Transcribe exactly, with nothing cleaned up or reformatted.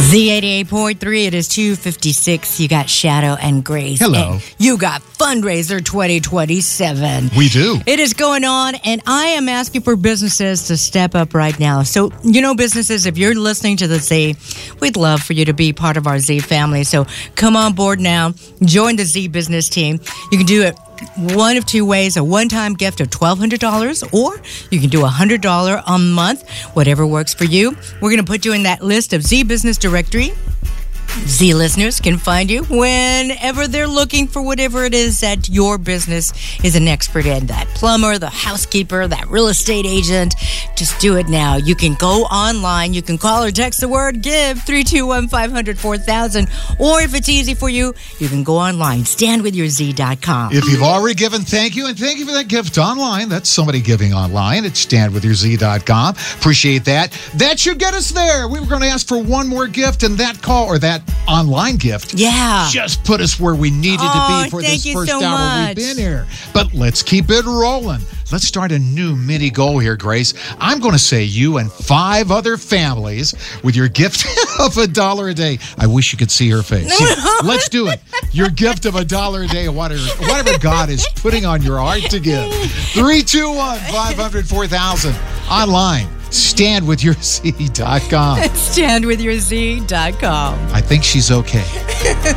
Z eighty-eight point three, it is two fifty-six. You got Shadow and Grace. Hello. And you got Fundraiser twenty twenty-seven. We do. It is going on, and I am asking for businesses to step up right now. So, you know, businesses, if you're listening to the Z, we'd love for you to be part of our Z family. So come on board now. Join the Z business team. You can do it one of two ways, a one-time gift of twelve hundred dollars, or you can do one hundred dollars a month, whatever works for you. We're going to put you in that list of Z Business Directory. Z listeners can find you whenever they're looking for whatever it is that your business is an expert in. That plumber, the housekeeper, that real estate agent. Just do it now. You can go online. You can call or text the word GIVE, three two one, five hundred, four thousand. Or if it's easy for you, you can go online, stand with your Z dot com. If you've already given, thank you. And thank you for that gift online. That's somebody giving online at stand with your Z dot com. Appreciate that. That should get us there. We were going to ask for one more gift, and that call or that online gift Yeah. just put us where we needed Oh, to be for thank this you first so hour much. we've been here. But let's keep it rolling. Let's start a new mini goal here, Grace. I'm going to say you and five other families with your gift of a dollar a day. I wish you could see her face. Let's do it. Your gift of a dollar a day, whatever, whatever God is putting on your heart to give. three two one, five hundred, four thousand. Online. stand with your Z dot com. stand with your Z dot com. I think she's okay.